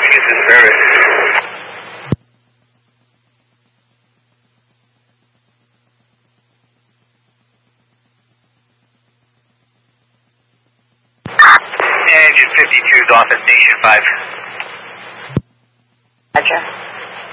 Houston service. Engine 52 is off at Station 5. Roger.